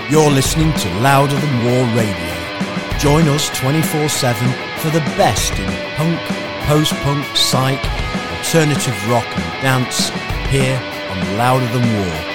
You're listening to Louder Than War Radio. Join us 24/7 for the best in punk, post-punk, psych, alternative rock and dance here on Louder Than War.